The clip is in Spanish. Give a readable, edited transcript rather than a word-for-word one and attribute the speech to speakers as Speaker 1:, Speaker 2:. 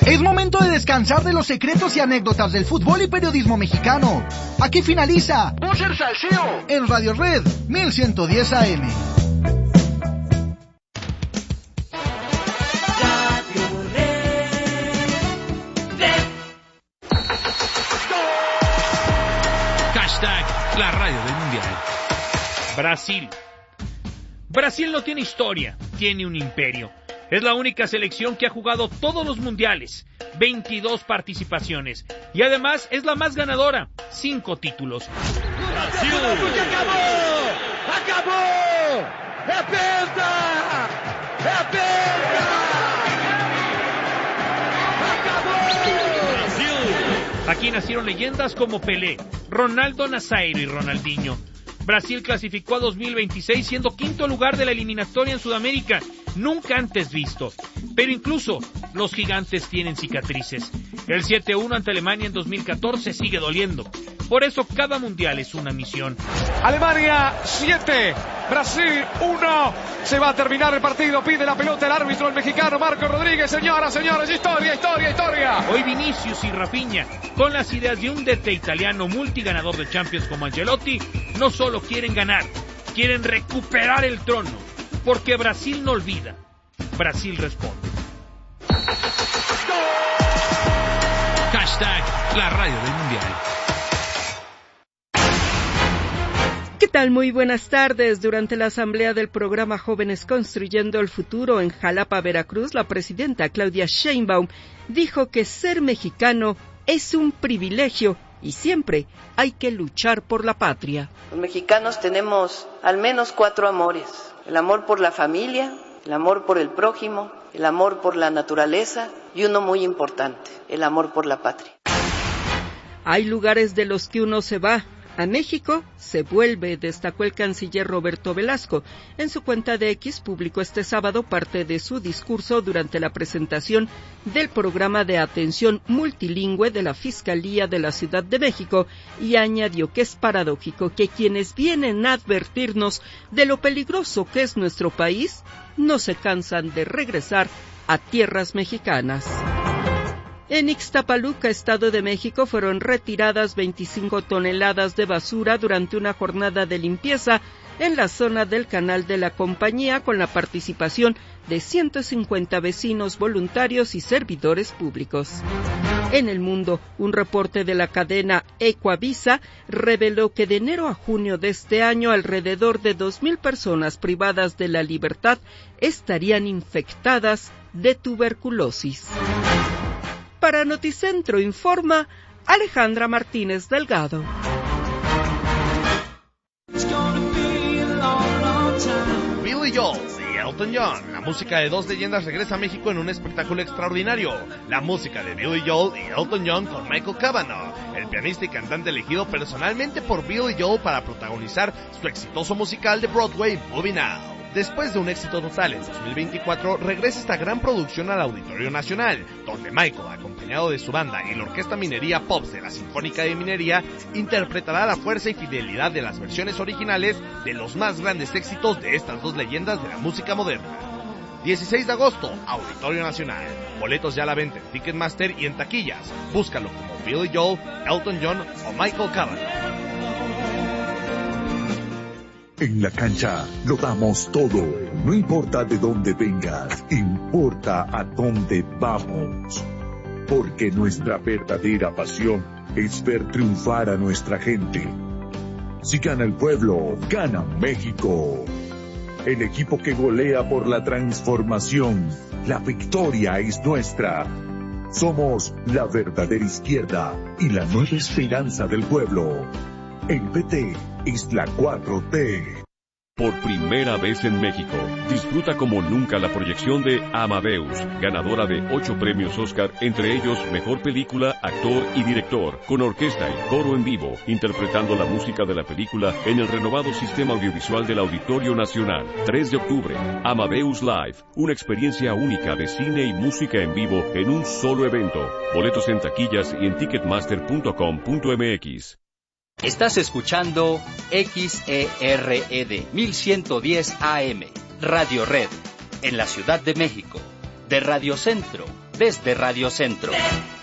Speaker 1: Es momento de descansar de los secretos y anécdotas del fútbol y periodismo mexicano. Aquí finaliza Voces Salseo en Radio Red 1110 AM.
Speaker 2: La radio del Mundial. Brasil no tiene historia, tiene un imperio. Es la única selección que ha jugado todos los mundiales, 22 participaciones, y además es la más ganadora, 5 títulos.
Speaker 3: ¡Brasil! ¡Acabó! ¡É penta! ¡É penta!
Speaker 2: Aquí nacieron leyendas como Pelé, Ronaldo Nazario y Ronaldinho. Brasil clasificó a 2026 siendo quinto lugar de la eliminatoria en Sudamérica, nunca antes visto. Pero incluso los gigantes tienen cicatrices. El 7-1 ante Alemania en 2014 sigue doliendo. Por eso cada mundial es una misión.
Speaker 4: Alemania 7, Brasil 1. Se va a terminar el partido, pide la pelota el árbitro, el mexicano Marco Rodríguez. Señoras, señores, historia.
Speaker 2: Hoy Vinicius y Rafinha, con las ideas de un DT italiano multiganador de Champions como Ancelotti, no solo quieren ganar, quieren recuperar el trono. Porque Brasil no olvida, Brasil responde. Hashtag la radio del Mundial.
Speaker 5: ¿Qué tal? Muy buenas tardes. Durante la asamblea del programa Jóvenes Construyendo el Futuro en Jalapa, Veracruz, la presidenta Claudia Sheinbaum dijo que ser mexicano es un privilegio y siempre hay que luchar por la patria.
Speaker 6: Los mexicanos tenemos al menos 4 amores: el amor por la familia, el amor por el prójimo, el amor por la naturaleza y uno muy importante, el amor por la patria.
Speaker 5: Hay lugares de los que uno se va. A México se vuelve, destacó el canciller Roberto Velasco. En su cuenta de X publicó este sábado parte de su discurso durante la presentación del programa de atención multilingüe de la Fiscalía de la Ciudad de México y añadió que es paradójico que quienes vienen a advertirnos de lo peligroso que es nuestro país no se cansan de regresar a tierras mexicanas. En Ixtapaluca, Estado de México, fueron retiradas 25 toneladas de basura durante una jornada de limpieza en la zona del Canal de la Compañía con la participación de 150 vecinos voluntarios y servidores públicos. En el mundo, un reporte de la cadena Ecuavisa reveló que de enero a junio de este año alrededor de 2,000 personas privadas de la libertad estarían infectadas de tuberculosis. Para Noticentro informa Alejandra Martínez Delgado.
Speaker 7: Billy Joel y Elton John, la música de dos leyendas, regresa a México en un espectáculo extraordinario. La música de Billy Joel y Elton John con Michael Cavanaugh, el pianista y cantante elegido personalmente por Billy Joel para protagonizar su exitoso musical de Broadway, Moving Now. Después de un éxito total en 2024, regresa esta gran producción al Auditorio Nacional, donde Michael, acompañado de su banda y la Orquesta Minería Pops de la Sinfónica de Minería, interpretará la fuerza y fidelidad de las versiones originales de los más grandes éxitos de estas dos leyendas de la música moderna. 16 de agosto, Auditorio Nacional. Boletos ya a la venta en Ticketmaster y en taquillas. Búscalo como Billy Joel, Elton John o Michael Cavanaugh.
Speaker 8: En la cancha lo damos todo. No importa de dónde vengas, importa a dónde vamos. Porque nuestra verdadera pasión es ver triunfar a nuestra gente. Si gana el pueblo, gana México. El equipo que golea por la transformación. La victoria es nuestra. Somos la verdadera izquierda y la nueva esperanza del pueblo. El PT es la 4T.
Speaker 9: Por primera vez en México, disfruta como nunca la proyección de Amadeus, ganadora de 8 premios Oscar, entre ellos Mejor Película, Actor y Director, con orquesta y coro en vivo, interpretando la música de la película en el renovado sistema audiovisual del Auditorio Nacional. 3 de octubre, Amadeus Live, una experiencia única de cine y música en vivo en un solo evento. Boletos en taquillas y en ticketmaster.com.mx.
Speaker 10: Estás escuchando XERED 1110 AM, Radio Red, en la Ciudad de México, de Radio Centro, desde Radio Centro.